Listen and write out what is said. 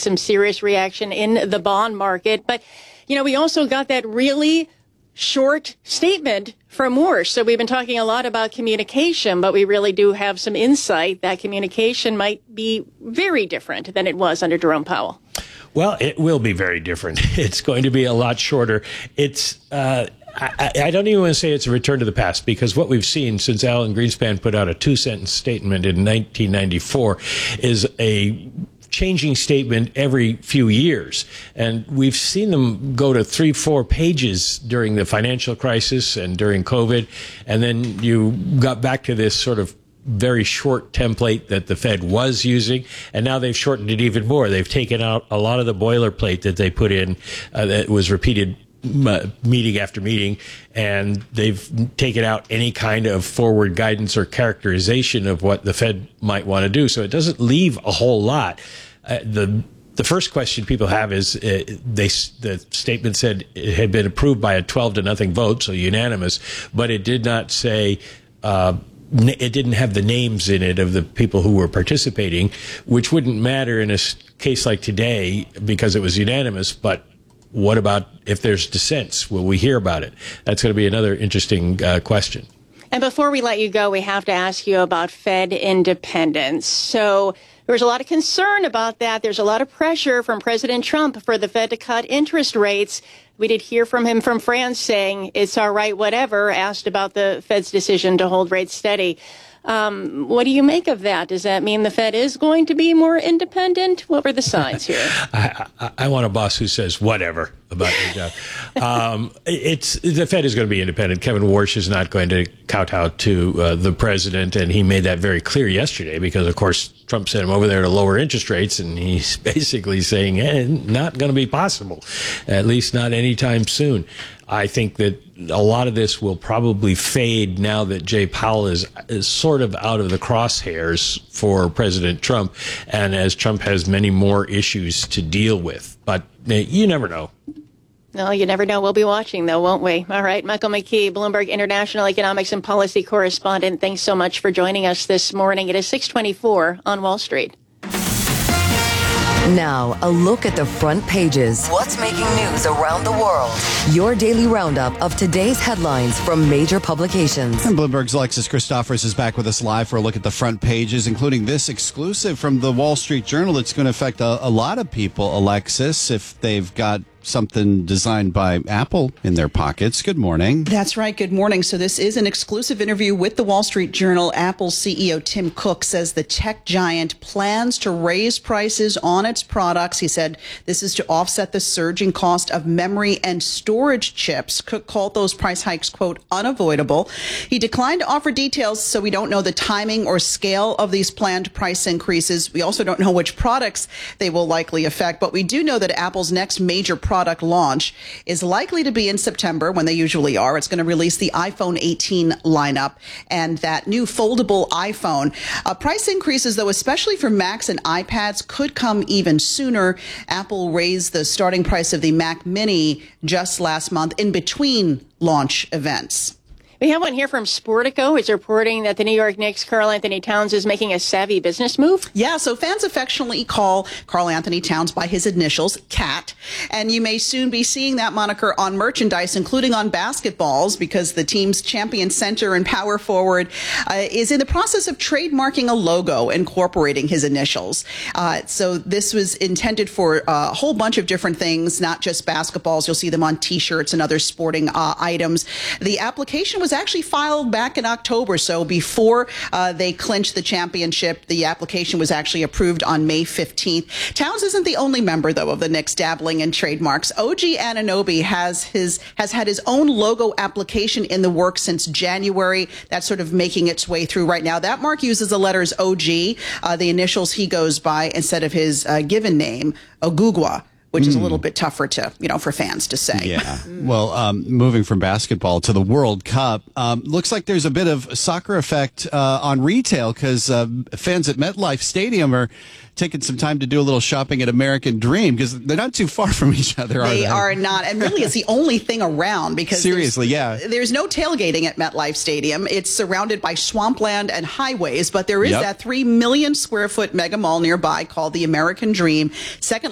some serious reaction in the bond market. But, we also got that really short statement from Warsh. So we've been talking a lot about communication, but we really do have some insight that communication might be very different than it was under Jerome Powell. Well, it will be very different. It's going to be a lot shorter. It's I don't even want to say it's a return to the past, because what we've seen since Alan Greenspan put out a 2-sentence statement in 1994 is a changing statement every few years. And we've seen them go to 3-4 pages during the financial crisis and during COVID. And then you got back to this sort of very short template that the Fed was using. And now they've shortened it even more. They've taken out a lot of the boilerplate that they put in that was repeated meeting after meeting, and they've taken out any kind of forward guidance or characterization of what the Fed might want to do. So it doesn't leave a whole lot. The first question people have is the statement said it had been approved by a 12-0 vote, so unanimous, but it did not say it didn't have the names in it of the people who were participating, which wouldn't matter in a case like today because it was unanimous. But what about if there's dissents? Will we hear about it? That's going to be another interesting question. And before we let you go, we have to ask you about Fed independence. So there's a lot of concern about that. There's a lot of pressure from President Trump for the Fed to cut interest rates. We did hear from him from France saying it's all right, whatever, asked about the Fed's decision to hold rates steady. What do you make of that? Does that mean the Fed is going to be more independent? What were the signs here? I want a boss who says whatever about your job. The Fed is going to be independent. Kevin Warsh is not going to kowtow to the president, and he made that very clear yesterday because, of course, Trump sent him over there to lower interest rates, and he's basically saying, not going to be possible, at least not anytime soon. I think that a lot of this will probably fade now that Jay Powell is sort of out of the crosshairs for President Trump, and as Trump has many more issues to deal with. But you never know. No, you never know. We'll be watching, though, won't we? All right. Michael McKee, Bloomberg International Economics and Policy Correspondent. Thanks so much for joining us this morning. It is 6:24 on Wall Street. Now, a look at the front pages. What's making news around the world? Your daily roundup of today's headlines from major publications. And Bloomberg's Alexis Christophers is back with us live for a look at the front pages, including this exclusive from the Wall Street Journal that's going to affect a lot of people, Alexis, if they've got something designed by Apple in their pockets. Good morning. That's right. Good morning. So this is an exclusive interview with the Wall Street Journal. Apple CEO Tim Cook says the tech giant plans to raise prices on its products. He said this is to offset the surging cost of memory and storage chips. Cook called those price hikes, quote, unavoidable. He declined to offer details, so we don't know the timing or scale of these planned price increases. We also don't know which products they will likely affect, but we do know that Apple's next major product launch is likely to be in September, when they usually are. It's going to release the iPhone 18 lineup and that new foldable iPhone. Price increases, though, especially for Macs and iPads, could come even sooner. Apple raised the starting price of the Mac Mini just last month in between launch events. We have one here from Sportico. It's reporting that the New York Knicks' Karl Anthony Towns is making a savvy business move. Yeah, so fans affectionately call Karl Anthony Towns by his initials, KAT. And you may soon be seeing that moniker on merchandise, including on basketballs, because the team's champion center and power forward is in the process of trademarking a logo incorporating his initials. So this was intended for a whole bunch of different things, not just basketballs. You'll see them on T-shirts and other sporting items. The application was actually filed back in October, so before they clinched the championship. The application was actually approved on May 15th. Towns isn't the only member, though, of the Knicks dabbling in trademarks. OG Anunoby has had his own logo application in the works since January. That's sort of making its way through right now. That mark uses the letters OG, the initials he goes by instead of his given name, Ogugwa, which is a little bit tougher to, for fans to say. Yeah. Well, moving from basketball to the World Cup, looks like there's a bit of soccer effect on retail, because fans at MetLife Stadium are taking some time to do a little shopping at American Dream, because they're not too far from each other, are they? They are not. And really, it's the only thing around, because seriously, there's no tailgating at MetLife Stadium. It's surrounded by swampland and highways, but there is that 3 million square foot mega mall nearby called the American Dream. Second